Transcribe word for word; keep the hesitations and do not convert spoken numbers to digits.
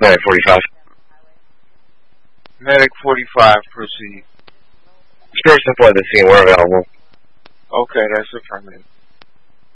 Medic forty-five. Medic forty-five, proceed. Spirits deploy the scene. We're available. Okay, that's affirmative.